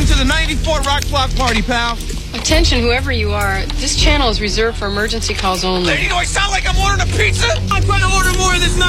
to the 94 Rock Block Party, pal. Attention, whoever you are. This channel is reserved for emergency calls only. Lady, do I sound like I'm ordering a pizza? I'm trying to order more of this